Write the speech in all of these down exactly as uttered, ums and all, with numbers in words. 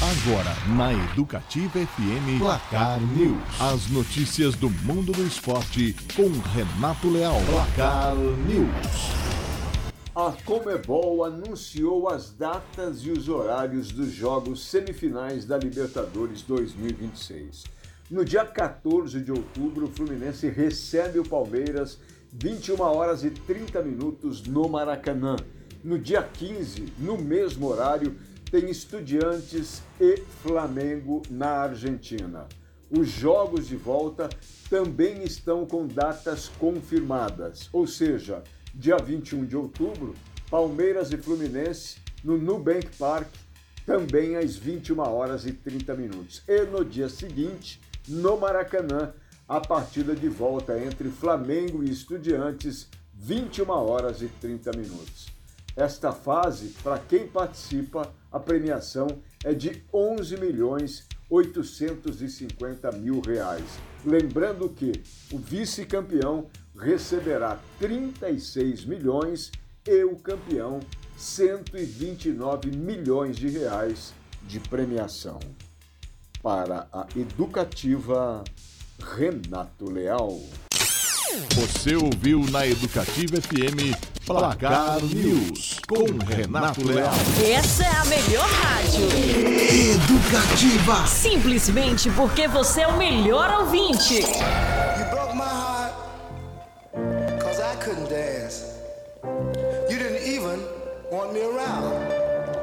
Agora, na Educativa F M, Placar News. As notícias do mundo do esporte com Renato Leal. Placar News. A Conmebol anunciou as datas e os horários dos jogos semifinais da Libertadores dois mil e vinte e seis. No dia quatorze de outubro, o Fluminense recebe o Palmeiras, vinte e uma horas e trinta minutos no Maracanã. No dia quinze, no mesmo horário, tem Estudiantes e Flamengo na Argentina. Os jogos de volta também estão com datas confirmadas, ou seja, dia vinte e um de outubro, Palmeiras e Fluminense no Nubank Park, também às vinte e uma horas e trinta minutos. E no dia seguinte, no Maracanã, a partida de volta entre Flamengo e Estudiantes, vinte e uma horas e trinta minutos. Esta fase, para quem participa, a premiação é de onze milhões oitocentos e cinquenta mil reais. Lembrando que o vice-campeão receberá trinta e seis milhões e o campeão cento e vinte e nove milhões de reais de premiação. Para a Educativa, Renato Leal. Você ouviu na Educativa F M Placar News com Renato Leal. Essa é a melhor rádio. Educativa. Simplesmente porque você é o melhor ouvinte. You broke my heart, cause I couldn't dance. You didn't even want me around.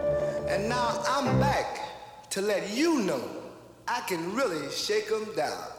And now I'm back to let you know I can really shake 'em down.